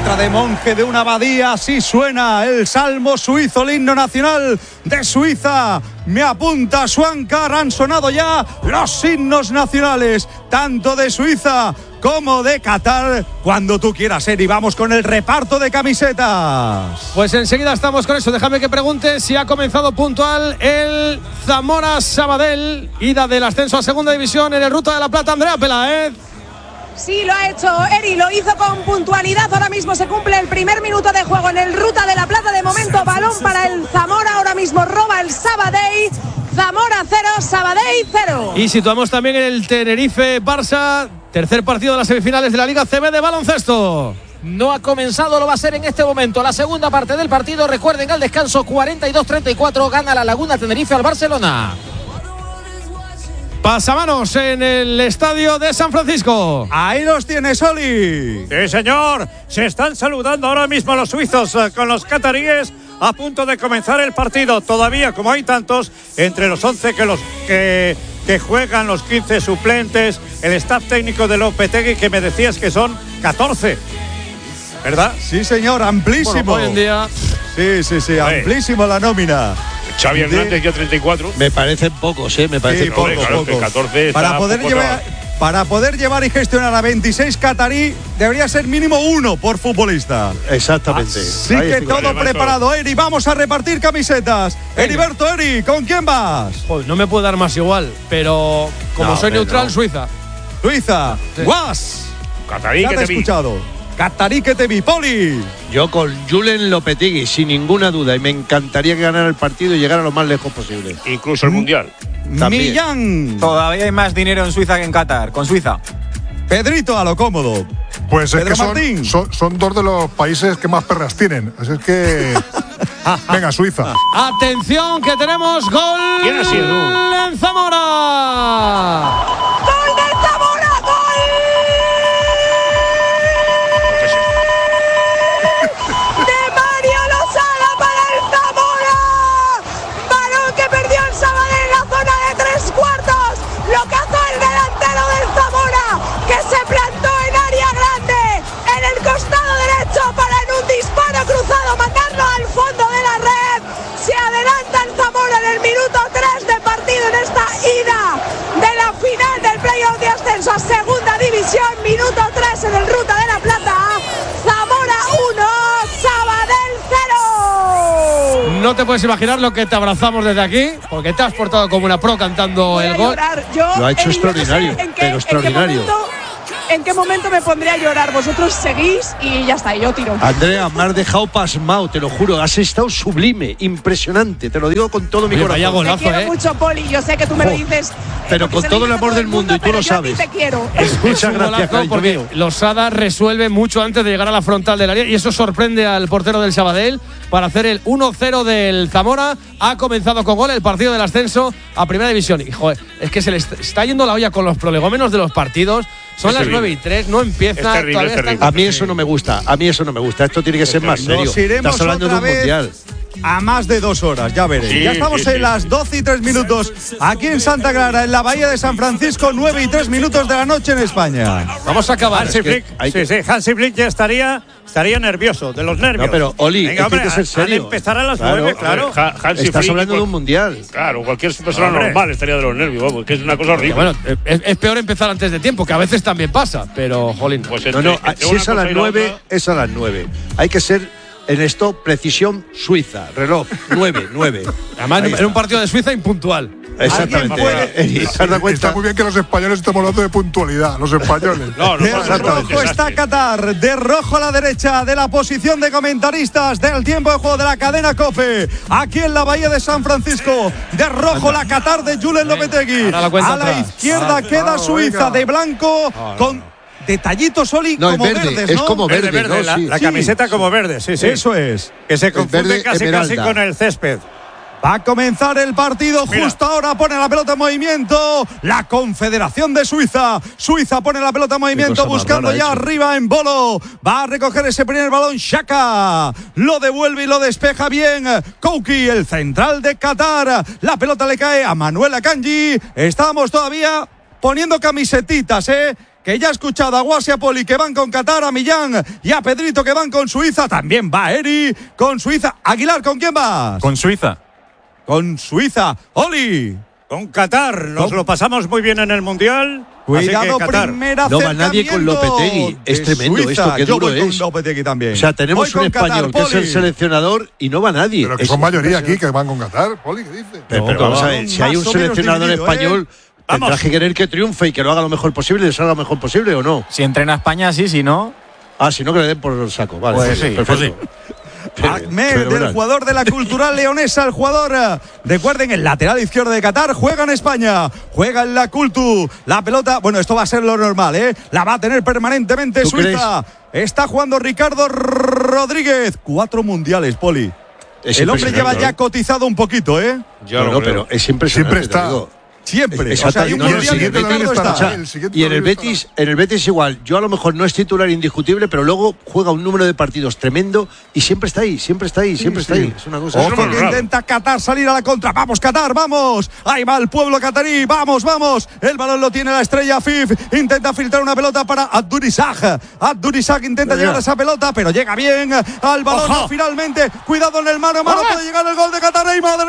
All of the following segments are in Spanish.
letra de monje de una abadía, así suena el salmo suizo, el himno nacional de Suiza. Me apunta Schwankar, han sonado ya los himnos nacionales, tanto de Suiza como de Qatar. Cuando tú quieras, Eri, vamos con el reparto de camisetas. Pues enseguida estamos con eso. Déjame que pregunte si ha comenzado puntual el Zamora Sabadell, ida del ascenso a segunda división en el Ruta de la Plata. Andrea Peláez. Sí, lo ha hecho Eri, lo hizo con puntualidad. Ahora mismo se cumple el primer minuto de juego en el Ruta de la Plata. De momento, balón para el Zamora. Ahora mismo roba el Sabadell. Zamora 0, Sabadell 0. Y situamos también el Tenerife-Barça, tercer partido de las semifinales de la Liga CB de baloncesto. No ha comenzado, lo va a hacer en este momento. La segunda parte del partido, recuerden, al descanso 42-34, gana la Laguna Tenerife al Barcelona. Pasamanos en el estadio de San Francisco. Ahí los tienes, Oli. Sí, señor. Se están saludando ahora mismo los suizos con los cataríes a punto de comenzar el partido. Todavía, como hay tantos, entre los 11 que juegan, los 15 suplentes, el staff técnico de Lopetegui, que me decías que son 14. ¿Verdad? Sí, señor, amplísimo. Bueno, hoy en día. Sí, amplísimo la nómina. Xavi Hernández ya 34. Me parecen pocos, me parece poco. 14 para poder llevar y gestionar a 26 catarí, debería ser mínimo uno por futbolista. Exactamente. Así que todo preparado, Eri. Vamos a repartir camisetas. Heriberto, Eri, ¿con quién vas? Joder, no me puede dar más igual, pero como soy neutral, Suiza. Suiza. Sí. Guas. Catarí Ya que te he te vi. escuchado. Catarí que te vi, Poli. Yo con Julen Lopetegui, sin ninguna duda, y me encantaría que ganara el partido y llegara lo más lejos posible. Incluso el Mundial. También. Millán. Todavía hay más dinero en Suiza que en Qatar, con Suiza. Pedrito, a lo cómodo. Pues es Pedro que Martín. son dos de los países que más perras tienen. Así es que. Venga, Suiza. Atención, que tenemos gol. ¿Quién ha sido? En Zamora. ¡Gol del Zamora! ¡Gol! ¡De Mario Lozada para el Zamora! Balón que perdió el Sabadell en la zona de tres cuartos. Lo cazó el delantero del Zamora, que se plantó en área grande, en el costado derecho, para en un disparo cruzado mandarlo al fondo de la red. Se adelanta el Zamora en el minuto 3 de partido en esta ida de la final del playoff de ascenso a segunda división. Minuto 3 en el Ruta de la Plata. Zamora 1, Sabadell 0. No te puedes imaginar lo que te abrazamos desde aquí, porque te has portado como una pro cantando Voy el a gol. llorar. Yo, Lo ha hecho yo no sé extraordinario, pero extraordinario. ¿En qué momento me pondré a llorar? Vosotros seguís y ya está, y yo tiro. Andrea, me has dejado pasmado, te lo juro. Has estado sublime, impresionante. Te lo digo con todo mi Oye, vaya corazón. golazo, Te quiero mucho, Poli. Yo sé que tú me lo dices. Pero porque con se todo lo el dices a amor del mundo, y tú pero lo yo a sabes. ti te quiero. Es Muchas un gracias, golazo cariño porque mío. Lozada resuelve mucho antes de llegar a la frontal del área y eso sorprende al portero del Sabadell para hacer el 1-0 del Zamora. Ha comenzado con gol el partido del ascenso a primera división. Y joder, es que se le está yendo la olla con los prolegómenos de los partidos. Son las 9:03, no empieza. Es terrible, todavía es están- terrible. A mí eso no me gusta, Esto tiene que ser más serio. Nos iremos Estás hablando de otra un vez mundial. a más de 2 horas, ya veréis. Sí, Ya estamos sí, en sí. las 12:03 aquí en Santa Clara, en la Bahía de San Francisco, 9:03 de la noche en España. Vamos a acabar. Hansi Flick, hay que- Hansi Flick ya estaría nervioso, de los nervios. No, pero, Oli, venga, es que hay hombre, que ser serio. han de empezar a las Claro. 9, claro. Hansi Estás Flick, hablando de un mundial. Claro, cualquier persona Hombre. normal estaría de los nervios, vamos, que es una cosa horrible. Bueno, es peor empezar antes de tiempo, que a veces también pasa, pero jolín. Pues No, entre si una es a cosa las y la 9, otra- es a las 9. Hay que ser en esto precisión suiza, reloj, 9. Además, en un partido de Suiza impuntual. Exactamente. ¿Te has dado cuenta? Está muy bien que los españoles estemos hablando de puntualidad, los españoles. No, De pasa nada, rojo está desastre. Qatar, de rojo a la derecha de la posición de comentaristas del tiempo de juego de la cadena COPE, aquí en la Bahía de San Francisco. De rojo la Qatar de Julen Lopetegui. ahora la cuenta A la atrás. izquierda queda Suiza, venga. de blanco con detallitos, Oli, No, es como verde, verdes, es ¿no? como verde, ¿no? la, Sí. la camiseta como verde, sí. Eso es. Que se confunde verde casi esmeralda. con el césped. Va a comenzar el partido. Mira. Justo ahora pone la pelota en movimiento la Confederación de Suiza. Suiza pone la pelota en movimiento cosa más buscando rara ya ha hecho. arriba en Bolo. Va a recoger ese primer balón Xhaka. Lo devuelve y lo despeja bien Kouki, el central de Qatar. La pelota le cae a Manuel Akanji. Estamos todavía poniendo camisetitas, que ya ha escuchado a Guasi, a Poli que van con Qatar, a Millán y a Pedrito que van con Suiza. También va Eri con Suiza. Aguilar, ¿con quién vas? Con Suiza. Con Suiza. Oli. Con Qatar. Nos lo pasamos muy bien en el Mundial. Cuidado, Qatar. primera No va nadie con Lopetegui. Es tremendo Suiza. esto, qué Yo duro voy con es. Lopetegui también. O sea, tenemos Voy un con español Qatar, que es el Poli. seleccionador y no va nadie. Pero que Es son mayoría aquí impresionante. que van con Qatar, Poli, ¿qué dices? Pero No, vamos a ver, son si hay un más o menos seleccionador dividido, español, tendrá Vamos. que querer que triunfe y que lo haga lo mejor posible y le salga lo mejor posible, ¿o no? Si entrena a España, sí, si no. Ah, si no, que le den por el saco. Vale, Pues sí, perfecto. Ahmed, del jugador de la Cultural Leonesa, el jugador. Recuerden, el lateral izquierdo de Qatar juega en España, juega en la Cultu. La pelota, bueno, esto va a ser lo normal, ¿eh? La va a tener permanentemente ¿Tú Suiza. Está jugando Ricardo Rodríguez. 4 mundiales, Poli. Es El hombre lleva impresionante, ya ¿eh? cotizado un poquito, ¿eh? Ya No, lo no, creo. pero es impresionante. Siempre está. te digo. Siempre. O sea, Exacto. hay un No, no, mundial el y siguiente Ricardo estará. está. El siguiente Y en el todavía Betis igual, yo a lo mejor no es titular indiscutible, pero luego juega un número de partidos tremendo y siempre está ahí, siempre está ahí, siempre está ahí. Es una cosa. Ojo que intenta Qatar salir a la contra. Vamos, Qatar, vamos. Ahí va el pueblo catarí. Vamos, vamos. El balón lo tiene la estrella Fif. Intenta filtrar una pelota para Abdurizak. Abdurizak intenta llegar a esa pelota, pero llega bien al balón. Ojo. Finalmente, cuidado en el mano a mano. Puede llegar el gol de Qatar. ¡Ay, madre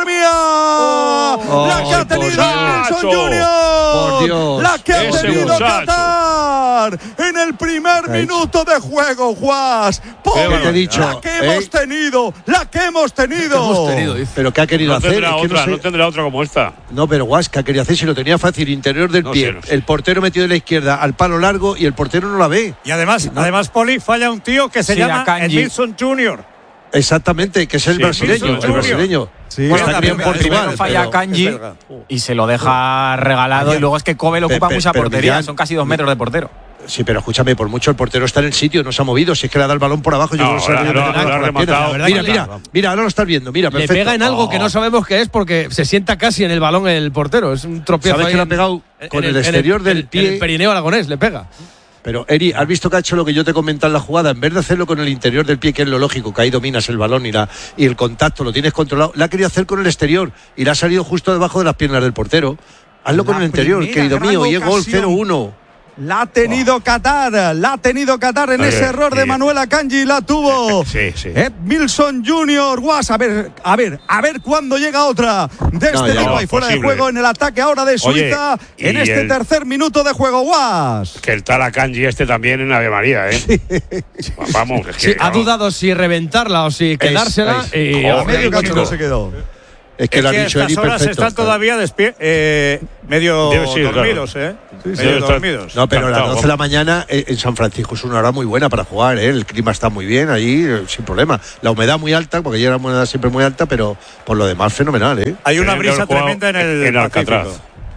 mía! La que ha tenido Wilson Por Junior. Dios. La que ha Ese tenido muchacho. Qatar en el primer minuto de juego, Juas. ¿Qué te he dicho? La que hemos tenido. La que hemos tenido. Pero ¿qué ha querido No hacer? tendrá Es que otra, no sé. no tendrá otra como esta. No, pero Guas, ¿qué ha querido hacer? Si lo tenía fácil, interior del No pie. sé, no sé. El portero metido de la izquierda al palo largo y el portero no la ve. Y además, Poli, falla un tío que se Sí, llama Akanji. Edmilson Jr. Exactamente, que es el Sí, brasileño. Wilson El brasileño. Sí. Pues Bueno, está criado en primero Portugal. falla pero- Kanji es verdad. y se lo deja regalado. Y luego es que Kobe le ocupa mucha pero portería. Millán- Son casi 2 metros de portero. Sí, pero escúchame, por mucho el portero está en el sitio, no se ha movido. Si es que le ha dado el balón por abajo, yo No, creo que se ahora ha lo ha rematado. La verdad Mira, que mira, ahora lo estás viendo. Mira, Le perfecto. pega en algo que no sabemos qué es porque se sienta casi en el balón el portero. Es un tropiezo. ¿Sabes ahí que le ha en- pegado con en el exterior del en pie? el perineo aragonés le pega. Pero, Eri, ¿has visto que ha hecho lo que yo te comenté en la jugada? En vez de hacerlo con el interior del pie, que es lo lógico, que ahí dominas el balón y el contacto lo tienes controlado, la ha querido hacer con el exterior y le ha salido justo debajo de las piernas del portero. Hazlo con La el interior, primera querido gran mío, y es gol ocasión. 0-1. La ha tenido Qatar, en ese error de sí. Manuel Akanji, la tuvo. Sí, sí. Milson Junior, Guas, a ver cuándo llega otra de No, este ya tipo no, ahí fuera de posible. juego en el ataque ahora de Suiza, y en este el- tercer minuto de juego, Guas. Que el tal Akanji este también en Ave María, ¿eh? Vamos, es que, Sí, ha vamos. dudado si reventarla o si quedársela. es. Y Joder, A medio macho. camino se quedó. Es que Es lo ha que a dicho estas Eri horas perfecto. están todavía medio Debe ser, dormidos, claro. ¿eh? Debe Medio estar- dormidos. No, pero a las Encantado, 12 de la mañana en San Francisco es una hora muy buena para jugar, ¿eh? El clima está muy bien allí, sin problema. La humedad muy alta, porque allí la humedad siempre muy alta, pero por lo demás fenomenal, ¿eh? Hay una Tenían que brisa haber jugado tremenda en el en Alcatraz.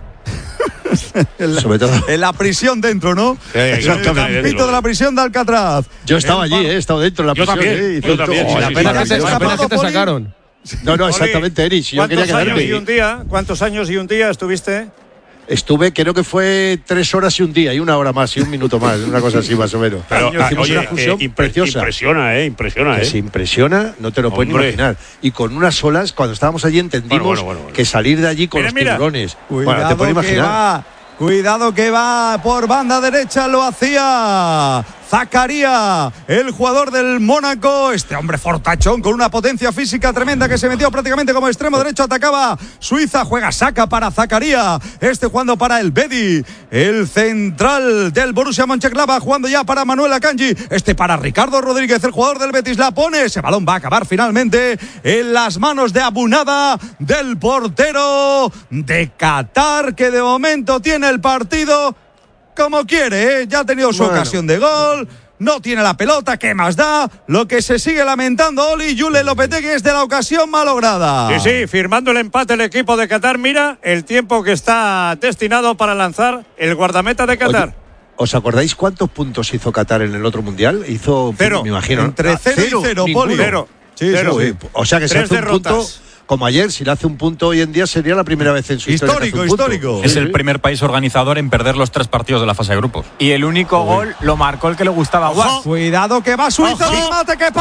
Pacífico. Sobre todo. En la prisión dentro, ¿no? Sí, En el exactamente. campito de la prisión de Alcatraz. Yo estaba allí, he estado dentro de la Yo prisión, también, ¿eh? yo también, sí, Oh, sí, la sí, pena sí, que sí, te, sí. la pena que te Poli. sacaron. No, Poli, exactamente, Eri. Si yo quería ¿Cuántos años y quedarme. un día? ¿Cuántos años y un día estuviste? Estuve, creo que fue 3 horas y un día, y 1 hora más, y 1 minuto más, una cosa así más o menos. Pero, Hicimos oye, una fusión preciosa. impresiona, Que ¿eh? se impresiona, no te lo puedes ni Hombre. imaginar. Y con unas olas, cuando estábamos allí, entendimos Bueno. que salir de allí con Mira, los mira. tiburones. Cuidado Bueno, te puedes que imaginar. va. Cuidado que va por banda derecha, lo hacía Zakaria, el jugador del Mónaco. Este hombre fortachón con una potencia física tremenda que se metió prácticamente como extremo derecho. Atacaba Suiza, juega, saca para Zakaria. Este jugando para el Bedi, el central del Borussia Mönchengladbach, jugando ya para Manuel Akanji. Este para Ricardo Rodríguez, el jugador del Betis. La pone, ese balón va a acabar finalmente en las manos de Abunada, del portero de Qatar, que de momento tiene el partido como quiere, ¿eh? Ya ha tenido su Bueno. ocasión de gol, no tiene la pelota, ¿qué más da? Lo que se sigue lamentando Oli Julen Lopetegui es de la ocasión malograda. Sí, firmando el empate el equipo de Qatar. Mira el tiempo que está destinado para lanzar el guardameta de Qatar. Oye, ¿os acordáis cuántos puntos hizo Qatar en el otro mundial? Hizo, 0. me imagino. ¿no? Entre 0 y 0, ninguno. Poli. Cero. Sí, Cero. sí, sí. O sea que se 3 hace un punto derrotas. como ayer, si le hace un punto hoy en día sería la primera vez en su historia. Histórico. Es el primer país organizador en perder los 3 partidos de la fase de grupos. Y el único gol lo marcó el que le gustaba a Guas. Cuidado que va Suiza, remate, ¡qué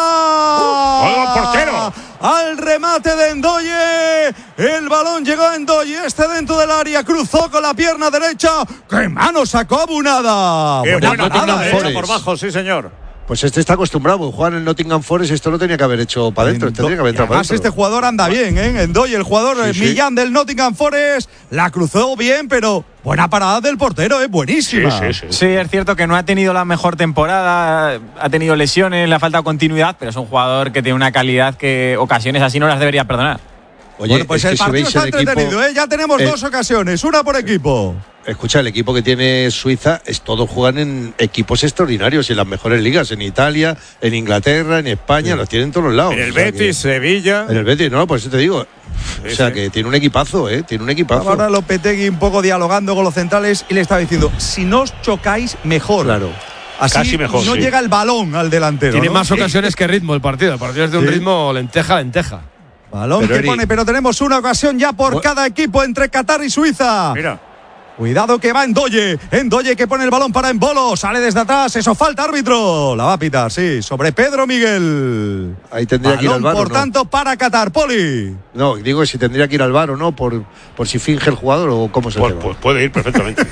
parada! ¡Portero! Al remate de Ndoye, el balón llegó a Ndoye, dentro del área, cruzó con la pierna derecha, ¡qué mano sacó Abunada! ¡Qué buena parada, por bajo, sí señor! Pues este está acostumbrado, Juan en el Nottingham Forest, esto lo tenía que haber hecho para adentro, tendría que haber entrado para además adentro. Este jugador anda bien, Ndoye, el jugador Millán del Nottingham Forest, la cruzó bien, pero buena parada del portero, buenísima. Sí, es cierto que no ha tenido la mejor temporada, ha tenido lesiones, le ha faltado continuidad, pero es un jugador que tiene una calidad que ocasiones así no las debería perdonar. Oye, bueno, pues el partido está entretenido, ya tenemos 2 ocasiones, una por equipo. Escucha, el equipo que tiene Suiza todos juegan en equipos extraordinarios y en las mejores ligas, en Italia, en Inglaterra, en España, los tienen en todos los lados. En el Betis, Sevilla. En el Betis, no, por eso te digo. O sea, que tiene un equipazo, tiene un equipazo. Ahora Lopetegui un poco dialogando con los centrales y le estaba diciendo, si no os chocáis, mejor. Claro. Así casi mejor, no llega el balón al delantero. Tiene más ocasiones que ritmo el partido. El partido es de un ritmo lenteja. Balón que pone, pero tenemos una ocasión ya por cada equipo entre Qatar y Suiza. Mira. Cuidado que va Ndoye que pone el balón para Embolo, sale desde atrás, eso falta, árbitro. La va a pitar, sí, sobre Pedro Miguel. Ahí tendría que ir al VAR, por tanto, para Qatar, Poli. No, digo que si tendría que ir al VAR o no, por si finge el jugador o cómo se pues puede ir perfectamente.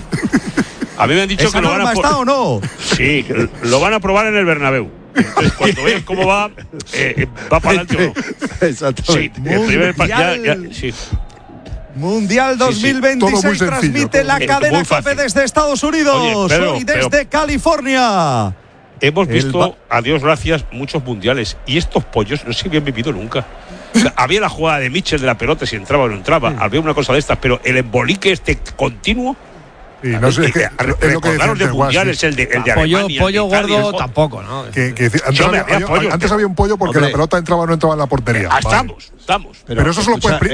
A mí me han dicho que lo van a ¿está o no? Sí, lo van a probar en el Bernabéu. Entonces, cuando vean cómo va para adelante o no. Exactamente. Sí, el primer sí. Mundial 2026 transmite la cadena COPE desde Estados Unidos. Oye, Pedro, y desde California. Hemos visto, a Dios gracias, muchos mundiales. Y estos pollos no se habían vivido nunca. O sea, había la jugada de Mitchell de la pelota, si entraba o no entraba. Había una cosa de estas, pero el embolique continuo. Sí, no sé, recordaros de mundiales, el de Alemania. Pollo gordo tampoco, ¿no? Antes había un pollo porque la pelota entraba o no entraba en la portería. Estamos. Pero eso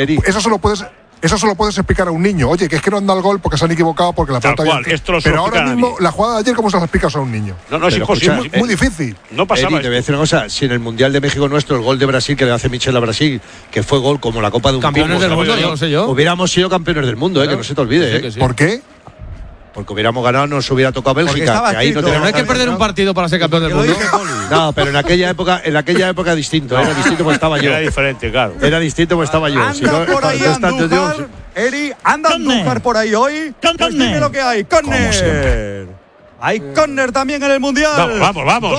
solo puedes explicar a un niño. Oye, que es que no anda el gol porque se han equivocado porque la pelota pero ahora mismo la jugada de ayer, ¿cómo se la explicas a un niño? No, es imposible. Muy difícil. No pasaba. Te voy a decir una cosa, si en el Mundial de México nuestro, el gol de Brasil que le hace Michel a Brasil, que fue gol como la Copa de un campeones del mundo, yo no sé yo. Hubiéramos sido campeones del mundo, que no se te olvide. Sí. ¿Por qué? Porque hubiéramos ganado, nos hubiera tocado Bélgica. Que ahí no pero no hay que perder un partido para ser campeón del mundo. No, pero en aquella época distinto. Era distinto porque estaba yo. Era diferente, claro. Era distinto porque estaba yo. Anda por ahí Andújar. Eri, anda Andújar por ahí hoy. Pues dime lo que hay. Córner. Hay córner también en el Mundial. Vamos.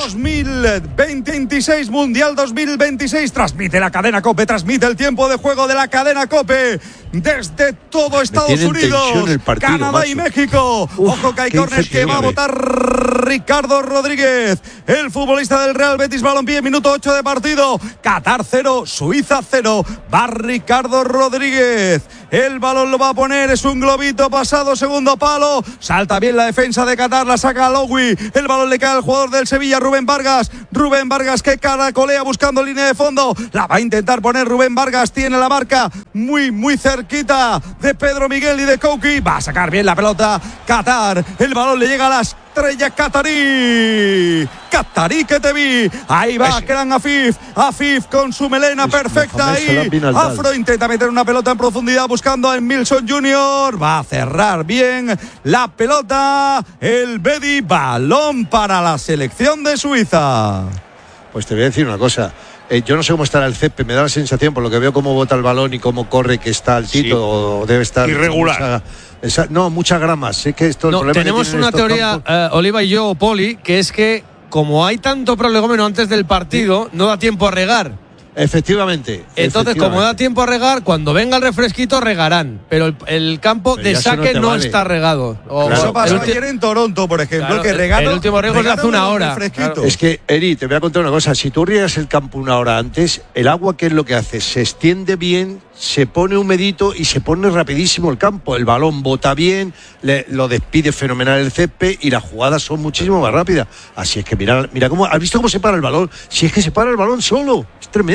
2026, Mundial 2026. Transmite la cadena COPE, transmite el tiempo de juego de la cadena COPE desde todo Estados Unidos, Canadá y México. Ojo que hay córner que va a votar Ricardo Rodríguez, el futbolista del Real Betis Balompié, minuto 8 de partido. Qatar 0, Suiza 0. Va Ricardo Rodríguez. El balón lo va a poner, es un globito pasado, segundo palo. Salta bien la defensa de Qatar, la saca Lowy. El balón le cae al jugador del Sevilla, Rubén Vargas. Rubén Vargas que caracolea buscando línea de fondo. La va a intentar poner Rubén Vargas. Tiene la marca muy cerquita de Pedro Miguel y de Kouki. Va a sacar bien la pelota Qatar. El balón le llega a las estrella Qatarí que te vi. Ahí va Kran Afif con su melena perfecta ahí. Afro intenta meter una pelota en profundidad buscando a Milson Junior. Va a cerrar bien la pelota el Bedi. Balón para la selección de Suiza. Pues te voy a decir una cosa. Yo no sé cómo estará el césped, me da la sensación, por lo que veo cómo bota el balón y cómo corre, que está altito, o debe estar irregular. Muchas gramas. Es que esto el problema tenemos una teoría, Oliva y yo, Poli, que es que como hay tanto prolegómeno antes del partido, no da tiempo a regar. Efectivamente. Entonces, como da tiempo a regar, cuando venga el refresquito regarán. Pero el campo de saque no está regado. Eso pasó ayer en Toronto, por ejemplo, que regaron. El último riego es de hace una hora. Claro. Es que, Eri, te voy a contar una cosa. Si tú riegas el campo una hora antes, el agua, ¿qué es lo que hace? Se extiende bien, se pone humedito y se pone rapidísimo el campo. El balón bota bien, lo despide fenomenal el césped y las jugadas son muchísimo más rápidas. Así es que mira cómo. ¿Has visto cómo se para el balón? Si es que se para el balón solo. Es tremendo.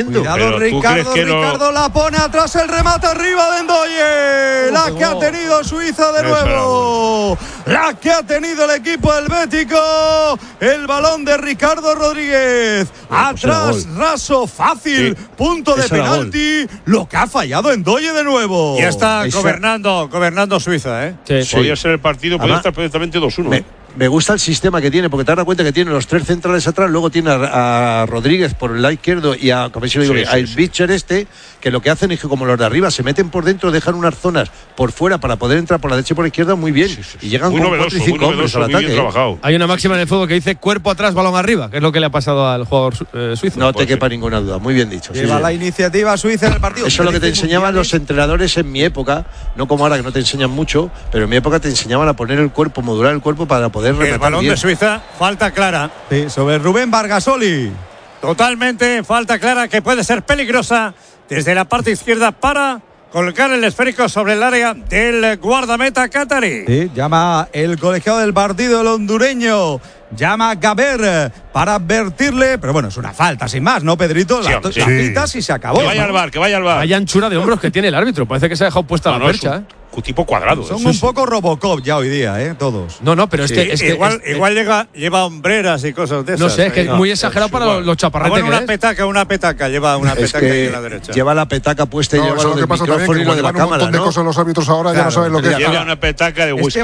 Cuidado, Ricardo la pone atrás, el remate arriba de Ndoye. La que ha tenido Suiza de nuevo. La que ha tenido el equipo helvético. El balón de Ricardo Rodríguez. Atrás, raso, fácil. Punto de penalti. Lo que ha fallado Ndoye de nuevo. Ya está gobernando Suiza, ¿eh? Sí. Podría ser el partido, podría estar perfectamente 2-1. Me gusta el sistema que tiene, porque te das cuenta que tiene los 3 centrales atrás, luego tiene a Rodríguez por el lado izquierdo y a Bitcher que lo que hacen es que como los de arriba se meten por dentro, dejan unas zonas por fuera para poder entrar por la derecha y por la izquierda muy bien. Y llegan muy con 4 y 5 hombres al ataque. Hay una máxima en el fútbol que dice cuerpo atrás, balón arriba, que es lo que le ha pasado al jugador suizo. No te quepa ninguna duda, muy bien dicho. Lleva la iniciativa Suiza en el partido. Eso es lo que te enseñaban los entrenadores en mi época, no como ahora que no te enseñan mucho, pero en mi época te enseñaban a poner el cuerpo, modular el cuerpo para poder rematar. El balón bien. De Suiza, falta clara. Sí, sobre Rubén Vargasoli. Totalmente, falta clara que puede ser peligrosa desde la parte izquierda para colocar el esférico sobre el área del guardameta catarí. Sí, llama el colegiado del partido, el hondureño. Llama a Gaber para advertirle, pero bueno, es una falta sin más, ¿no, Pedrito? La pitas y se acabó. Que vaya al bar. Vaya anchura de hombros que tiene el árbitro. Parece que se ha dejado puesta la percha, tipo cuadrado. Son un poco Robocop ya hoy día, todos. No, pero es que igual lleva hombreras y cosas de esas. No sé, es que es muy exagerado para los chaparretes. Una petaca, lleva una petaca ahí en la derecha. Lleva la petaca puesta y lleva lo del micrófono y lo de la cámara, un montón de cosas los árbitros ahora ya no saben lo que es. Lleva una petaca de whisky.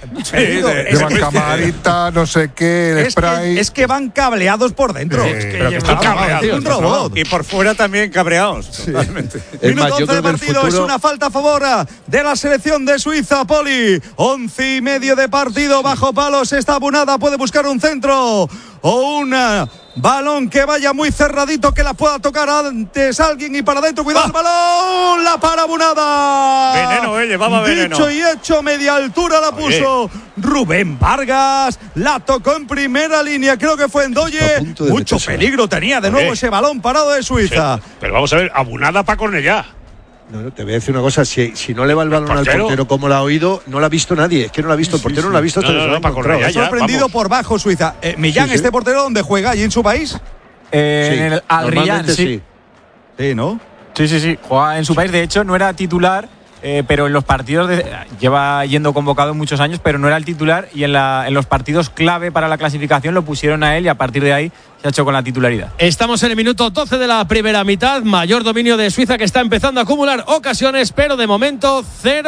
Llevan camarita, no sé qué, el spray. Es que van cableados por dentro. Están cableados. Un robot. Y por fuera también cabreados. Totalmente. Minuto 11 de partido, es una falta a favor de la selección de Suiza. Poli, 11:30 de partido, bajo palos está Abunada, puede buscar un centro o un balón que vaya muy cerradito, que la pueda tocar antes alguien y para adentro, cuidado el balón, la para Abunada. Veneno, llevaba veneno. Dicho y hecho, media altura la puso Rubén Vargas, la tocó en primera línea, creo que fue Ndoye, mucho peligro tenía de nuevo ese balón parado de Suiza. Pero vamos a ver, Abunada para Cornellá. No, te voy a decir una cosa, si no le va el balón al portero como lo ha oído, no lo ha visto nadie, es que no lo ha visto, el portero no lo ha visto hasta que se lo ha encontrado. Sorprendido por bajo Suiza. Millán, ¿este portero dónde juega? ¿Allí en su país? En el Al Riyad, sí. Sí, ¿no? Sí, juega en su país, de hecho no era titular, pero en los partidos lleva yendo convocado muchos años, pero no era el titular y en los partidos clave para la clasificación lo pusieron a él y a partir de ahí se ha hecho con la titularidad. Estamos en el minuto 12 de la primera mitad, mayor dominio de Suiza que está empezando a acumular ocasiones, pero de momento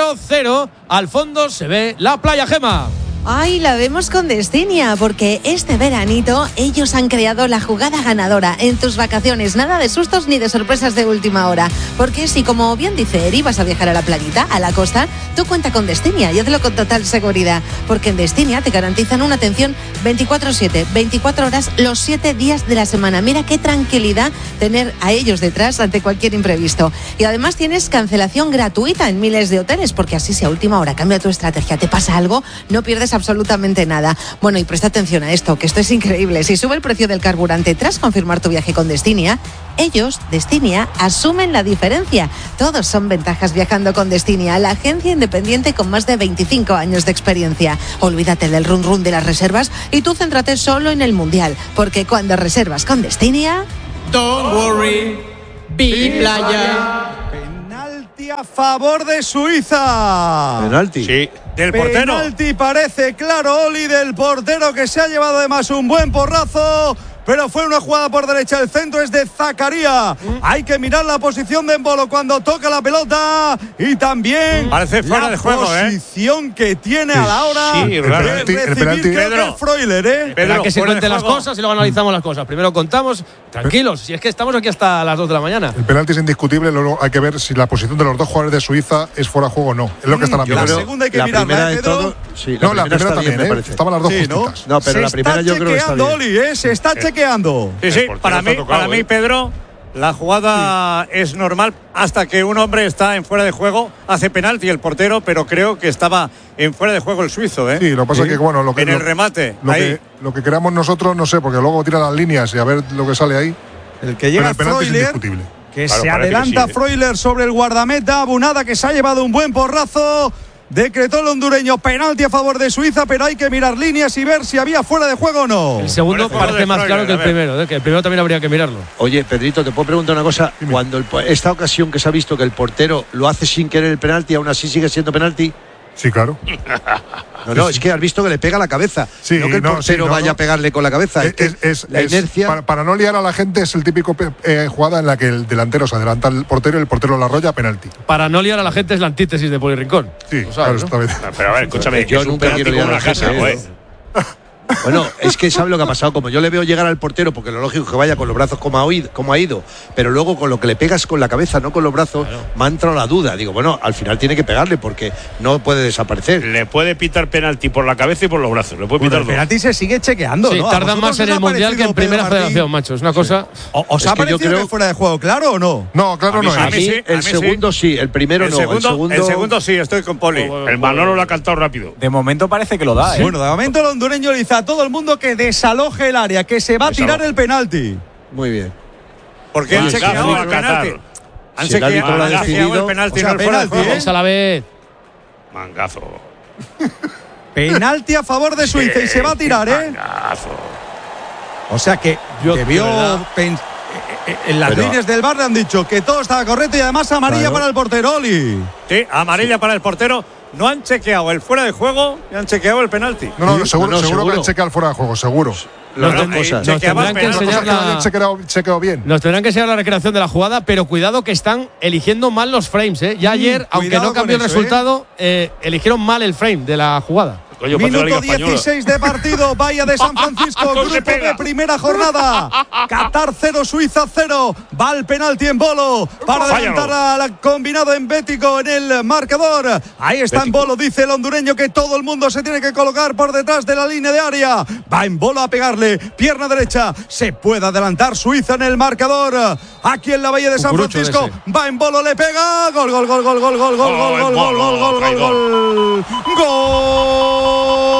0-0. Al fondo se ve la playa, Gema. Ay, la vemos con Destinia, porque este veranito ellos han creado la jugada ganadora en tus vacaciones. Nada de sustos ni de sorpresas de última hora. Porque si, como bien dice Eri, vas a viajar a la playita, a la costa, tú cuenta con Destinia y hazlo con total seguridad. Porque en Destinia te garantizan una atención 24/7, 24 horas, los 7 días de la semana. Mira qué tranquilidad tener a ellos detrás ante cualquier imprevisto. Y además tienes cancelación gratuita en miles de hoteles, porque así si a última hora cambia tu estrategia, te pasa algo, no pierdes absolutamente nada. Bueno, y presta atención a esto, que esto es increíble. Si sube el precio del carburante tras confirmar tu viaje con Destinia, ellos, Destinia, asumen la diferencia. Todos son ventajas viajando con Destinia, la agencia independiente con más de 25 años de experiencia. Olvídate del run run de las reservas y tú céntrate solo en el Mundial, porque cuando reservas con Destinia, don't worry, be playa. Penalti a favor de Suiza. Penalti. Sí. Del portero. Penalti parece claro, Oli, del portero, que se ha llevado además un buen porrazo. Pero fue una jugada por derecha, el centro es de Zakaria. Hay que mirar la posición de Embolo cuando toca la pelota y también parece fuera de juego, la posición que tiene a la hora de recibir Pedro Freuler. Espera que se cuenten las cosas y luego analizamos las cosas. Primero contamos, tranquilos, si es que estamos aquí hasta las 2 de la mañana. El penalti es indiscutible, luego hay que ver si la posición de los dos jugadores de Suiza es fuera de juego o no. Es lo que están mirando. La segunda hay que mirarla, Pedro. No, la primera también, estaban las dos justitas. No, pero la primera yo creo que está bien. Oli, se está chequeando. Sí, para mí, Pedro, la jugada es normal hasta que un hombre está en fuera de juego, hace penalti el portero, pero creo que estaba en fuera de juego el suizo, Sí, lo que pasa es que, bueno, en el remate. Lo que queramos nosotros, no sé, porque luego tira las líneas y a ver lo que sale ahí. El que llega Freuler, que se adelanta Freuler sobre el guardameta, Abunada, que se ha llevado un buen porrazo. Decretó el hondureño penalti a favor de Suiza, pero hay que mirar líneas y ver si había fuera de juego o no. El segundo parece más claro que el primero, que el primero también habría que mirarlo. Oye, Pedrito, te puedo preguntar una cosa. Cuando esta ocasión que se ha visto que el portero lo hace sin querer el penalti, aún así sigue siendo penalti. Sí, claro. No, es que has visto que le pega la cabeza. Sí, no que el portero vaya a pegarle con la cabeza. La inercia. Para no liar a la gente, es el típico jugada en la que el delantero se adelanta al portero y el portero la arrolla, penalti. Para no liar a la gente es la antítesis de Poli Rincón. Sí, sabes, claro, ¿no? Pero a ver, escúchame, yo nunca quiero liar a la gente. Bueno, es que sabe lo que ha pasado. Como yo le veo llegar al portero, porque lo lógico es que vaya con los brazos como ha ido, pero luego con lo que le pegas con la cabeza, no con los brazos, me ha entrado la duda. Digo, bueno, al final tiene que pegarle porque no puede desaparecer. Le puede pitar penalti por la cabeza y por los brazos. Le puede pitar el penalti se sigue chequeando, sí, ¿no? tardan más en el Mundial que en Primera Federación, macho. Es una cosa. ¿Os ha parecido que fuera de juego, claro o no? No, claro no es. A mí el segundo sí, el primero no. El segundo sí, estoy con Poli. El Manolo lo ha cantado rápido. De momento parece que lo da, ¿eh? Bueno, de momento el hondureño le dice a todo el mundo que desaloje el área, que se va a tirar el penalti. Muy bien. Porque han chequeado el penalti. Han chequeado el penalti, no el fuera de juego. A la vez. Mangazo. Penalti a favor de Suiza y se va a tirar, ¿eh? Mangazo. O sea que debió en las líneas del VAR le han dicho que todo estaba correcto y además amarilla para el portero, Oli. Sí, amarilla para el portero. No han chequeado el fuera de juego y han chequeado el penalti. No, seguro que han chequeado el fuera de juego, seguro. Nos tendrán que enseñar bien. Nos tendrán que enseñar la recreación de la jugada, pero cuidado que están eligiendo mal los frames, ¿eh? Ya ayer, aunque no cambió el resultado, eligieron mal el frame de la jugada. Minuto 16 de partido, Bahía de San Francisco, grupo de primera jornada. Qatar 0, Suiza 0. Va el penalti en Bolo para adelantar al combinado embético en el marcador. Ahí está en Bolo, dice el hondureño que todo el mundo se tiene que colocar por detrás de la línea de área. Va en Bolo a pegarle, pierna derecha. Se puede adelantar Suiza en el marcador. Aquí en la Bahía de San Francisco, va en Bolo, le pega. Gol, gol, gol, gol, gol, gol, gol, gol, gol, gol, gol, gol, gol, gol. Gol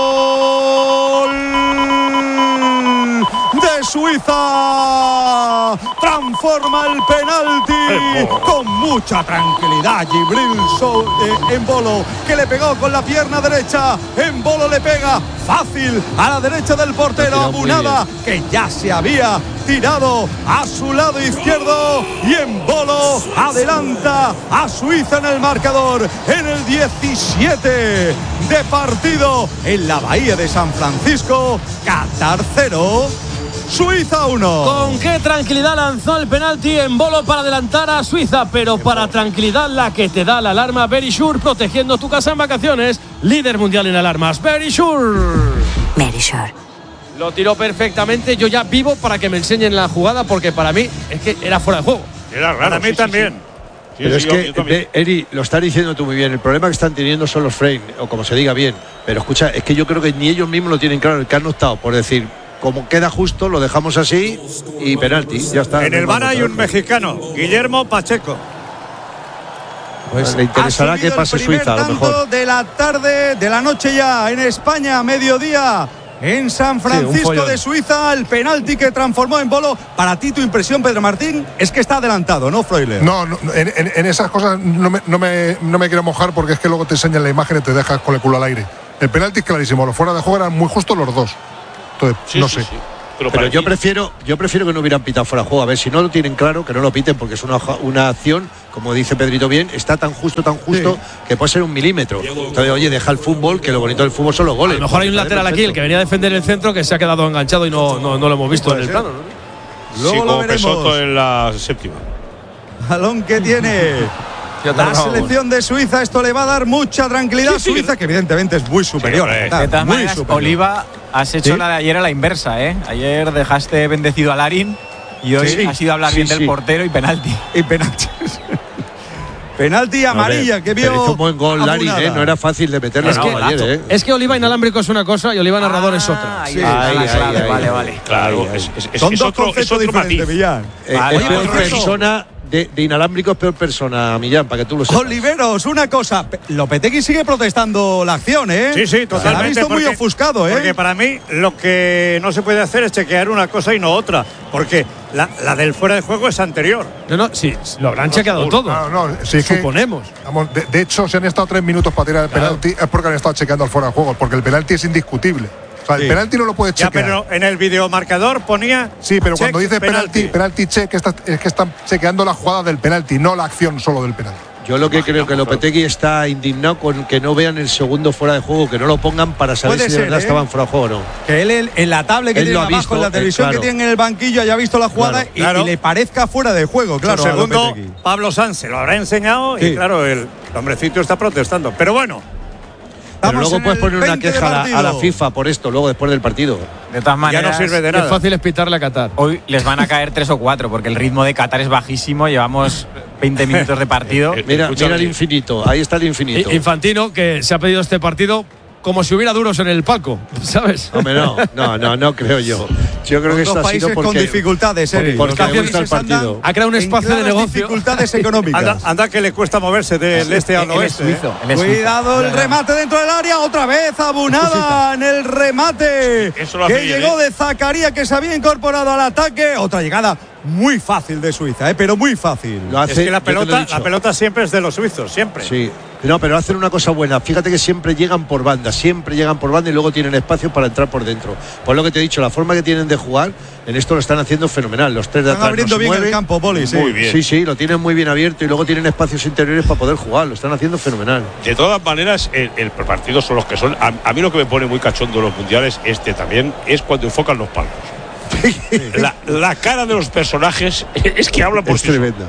de Suiza, transforma el penalti con mucha tranquilidad. Gibril en Bolo, que le pegó con la pierna derecha. En Bolo le pega fácil a la derecha del portero Abunada, que ya se había tirado a su lado izquierdo, y en Bolo adelanta a Suiza en el marcador en el 17 de partido en la Bahía de San Francisco. Qatar 0, Suiza 1. Con qué tranquilidad lanzó el penalti en Bolo para adelantar a Suiza, pero para tranquilidad la que te da la alarma Verisure, protegiendo tu casa en vacaciones, líder mundial en alarmas. Verisure. Lo tiró perfectamente. Yo ya vivo para que me enseñen la jugada, porque para mí es que era fuera de juego. Era raro. Para mí también. Sí, pero es que, Eri, lo estás diciendo tú muy bien. El problema que están teniendo son los frames, o como se diga bien. Pero escucha, es que yo creo que ni ellos mismos lo tienen claro. El que han optado por decir, como queda justo, lo dejamos así y penalti. Ya está. En el VAR hay un mexicano, Guillermo Pacheco. Pues le interesará que pase Suiza, a lo mejor. De la tarde, de la noche ya, en España, mediodía. En San Francisco de Suiza, el penalti que transformó en Bolo. Para ti, tu impresión, Pedro Martín, es que está adelantado, ¿no, Freuler? No, en esas cosas no me quiero mojar, porque es que luego te enseñan la imagen y te dejas con el culo al aire. El penalti es clarísimo, los fuera de juego eran muy justos los dos. Entonces, no sé. Pero yo prefiero que no hubieran pitado fuera de juego. A ver, si no lo tienen claro, que no lo piten, porque es una acción, como dice Pedrito bien, está tan justo, que puede ser un milímetro. Entonces, oye, deja el fútbol, que lo bonito del fútbol son los goles. A lo mejor hay un lateral aquí, el que venía a defender el centro, que se ha enganchado enganchado y no lo hemos visto en el plano, ¿no? Luego lo veremos. Pesoto en la séptima. Balón que tiene la selección de Suiza. Esto le va a dar mucha tranquilidad a Suiza, que evidentemente es muy superior. De todas maneras, Oliva, has hecho la de ayer a la inversa, ¿eh? Ayer dejaste bendecido a Larin y hoy has ido a hablar bien del portero y penalti. Penalti amarilla que vio. Hizo un buen gol Larin, no era fácil de meterle ayer, Es que Oliva inalámbrico es una cosa y Oliva narrador es otra. Vale. Claro, son dos es otro diferentes, matiz. Millán. Es peor persona de inalámbrico es peor persona, Millán, para que tú lo sepas. Oliveros, una cosa. Lopetegui sigue protestando la acción, ¿eh? Sí, totalmente. Se la ha visto muy ofuscado, ¿eh? Porque para mí lo que no se puede hacer es chequear una cosa y no otra. Porque la del fuera de juego es anterior. No, sí, lo habrán chequeado todo. Sí, suponemos. Vamos, de hecho, si han estado 3 minutos para tirar el penalti, es porque han estado chequeando el fuera de juego, porque el penalti es indiscutible. O sea, el penalti no lo puedes chequear. Pero en el videomarcador ponía. Sí, pero cuando dice penalti check, es que están chequeando la jugada del penalti, no la acción solo del penalti. Yo lo que creo que Lopetegui está indignado con que no vean el segundo fuera de juego, que no lo pongan para saber si de verdad estaban fuera de juego o no. Que él en la tablet que tiene abajo, en la televisión que tiene en el banquillo, haya visto la jugada y le parezca fuera de juego, claro. Segundo, Pablo Sanz se lo habrá enseñado y claro, el hombrecito está protestando. Pero bueno. Pero luego puedes poner una queja a la FIFA por esto, luego después del partido. De todas maneras, ya no sirve de nada. Es fácil es pitarle a Qatar. Hoy les van a caer 3 o 4, porque el ritmo de Qatar es bajísimo. Llevamos 20 minutos de partido. Mira el infinito, ahí está el infinito. Infantino, que se ha pedido este partido como si hubiera duros en el palco, ¿sabes? Hombre, no creo yo. Yo creo que esto ha sido porque, con dificultades, porque le gusta el partido. Ha creado un espacio de negocio. Dificultades económicas. Anda que le cuesta moverse del este al oeste. Cuidado el remate dentro del área, otra vez Abunada en el remate que llegó de Zakaria, que se había incorporado al ataque. Otra llegada muy fácil de Suiza, pero muy fácil. Es que la pelota siempre es de los suizos, siempre. Sí. No, pero hacen una cosa buena. Fíjate que siempre llegan por banda y luego tienen espacio para entrar por dentro. Por lo que te he dicho, la forma que tienen de jugar, en esto lo están haciendo fenomenal. Los 3 de atrás abriendo no se bien mueven. El campo, Poli, Muy bien. Sí, lo tienen muy bien abierto y luego tienen espacios interiores para poder jugar. Lo están haciendo fenomenal. De todas maneras, el partido son los que son. A mí lo que me pone muy cachondo en los mundiales también es cuando enfocan los palcos. La cara de los personajes es que habla por sí. Es tremenda.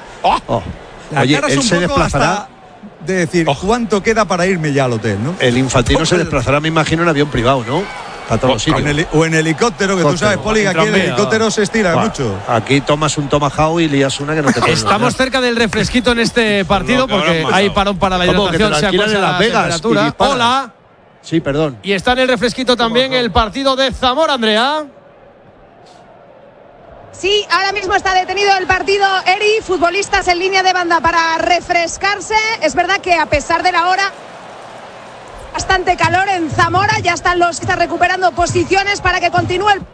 Oye, él se desplazará. De decir, ¿cuánto queda para irme ya al hotel, no? El Infantino se desplazará, me imagino, en avión privado, ¿no? A todos los sitios. O en helicóptero, que tú sabes, Poli, aquí el helicóptero se estira mucho. Aquí tomas un Tomahawk y lías una que no te puedes. Estamos cerca del refresquito en este partido porque hay parón para la hidratación. Se acuerda la temperatura. Hola. Sí, perdón. Y está en el refresquito también el partido de Zamora, Andrea. Sí, ahora mismo está detenido el partido. Eri, futbolistas en línea de banda para refrescarse. Es verdad que a pesar de la hora, bastante calor en Zamora. Ya están los que están recuperando posiciones para que continúe el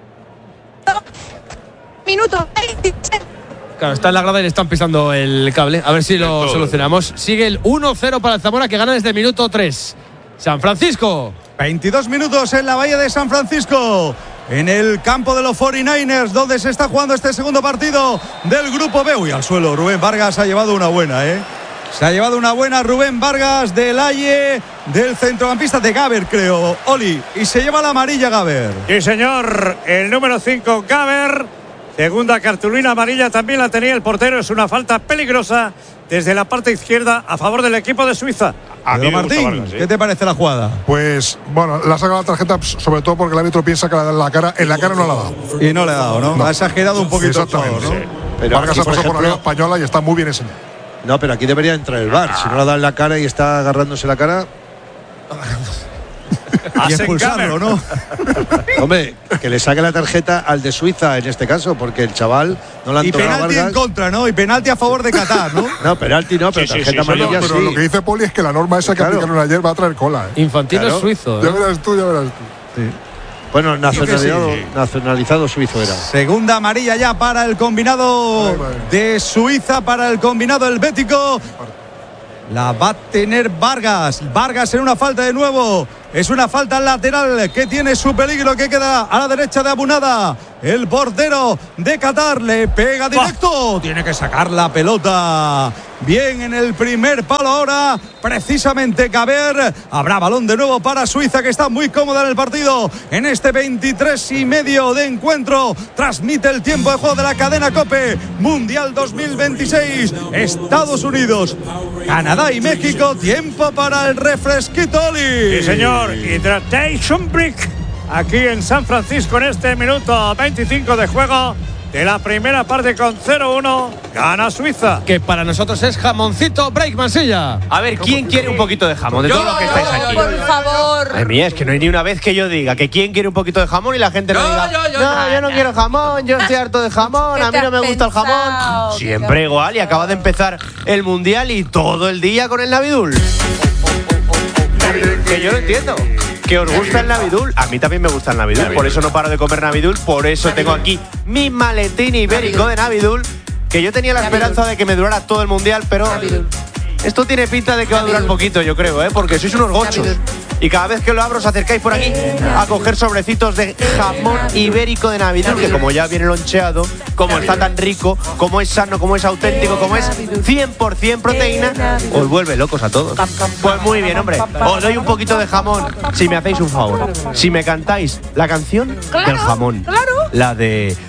minuto. Claro, está en la grada y le están pisando el cable. A ver si lo solucionamos. Sigue el 1-0 para el Zamora, que gana desde el minuto 3. San Francisco. 22 minutos en la bahía de San Francisco, en el campo de los 49ers, donde se está jugando este segundo partido del Grupo B. Uy, al suelo, Rubén Vargas ha llevado una buena, Se ha llevado una buena Rubén Vargas del Aye, del centrocampista de Gaber, creo, Oli. Y se lleva la amarilla Gaber. Sí, señor, el número 5, Gaber. Segunda cartulina amarilla también la tenía el portero. Es una falta peligrosa desde la parte izquierda a favor del equipo de Suiza. Martín, Vargas, ¿qué te parece la jugada? Pues, bueno, le ha sacado la tarjeta sobre todo porque el árbitro piensa que en la cara no la ha dado. Y no le ha dado, ¿no? Ha exagerado un poquito todo, ¿no? Sí. Pero Vargas ha pasado por la Liga Española y está muy bien enseñado. No, pero aquí debería entrar el VAR. Si no la da en la cara y está agarrándose la cara. Y expulsarlo, ¿no? Hombre, que le saque la tarjeta al de Suiza en este caso, porque el chaval no la han tocado a Vargas. Y penalti en contra, ¿no? Y penalti a favor de Qatar, ¿no? No, penalti no, pero tarjeta amarilla sí. Pero lo que dice Poli es que la norma esa que aplicaron ayer va a traer cola. Infantino es suizo. Ya verás tú. Sí. Bueno, nacionalizado suizo era. Segunda amarilla ya para el combinado de Suiza, para el combinado helvético. La va a tener Vargas. Vargas en una falta de nuevo. Es una falta lateral que tiene su peligro, que queda a la derecha de Abunada. El portero de Qatar le pega directo. Tiene que sacar la pelota. Bien en el primer palo ahora, precisamente Gaber. Habrá balón de nuevo para Suiza, que está muy cómoda en el partido. En este 23:30 de encuentro, transmite el tiempo de juego de la cadena COPE. Mundial 2026, Estados Unidos, Canadá y México. Tiempo para el refresquito, Oli. Sí, señor. Hydration Break aquí en San Francisco en este minuto 25 de juego. de la primera parte con 0-1. Gana Suiza. Que para nosotros es jamoncito break Mansilla. A ver, ¿quién quiere un poquito de jamón? De todos los que estáis aquí. Por favor. Ay, mía, es que no hay ni una vez que yo diga que quién quiere un poquito de jamón y la gente no diga. Yo no quiero jamón, yo estoy harto de jamón, a mí no me gusta el jamón. Siempre igual, y acaba de empezar el Mundial y todo el día con el Navidul. Que yo lo entiendo. Que os gusta el Navidul, a mí también me gusta el Navidul, por eso no paro de comer Navidul, por eso tengo aquí mi maletín ibérico de Navidul, que yo tenía la esperanza de que me durara todo el Mundial, pero esto tiene pinta de que va a durar poquito, yo creo, porque sois unos gochos. Y cada vez que lo abro os acercáis por aquí a coger sobrecitos de jamón ibérico de Navidul, que como ya viene loncheado, como está tan rico, como es sano, como es auténtico, como es 100% proteína, os vuelve locos a todos. Pues muy bien, hombre, os doy un poquito de jamón si me hacéis un favor. Si me cantáis la canción del jamón, la de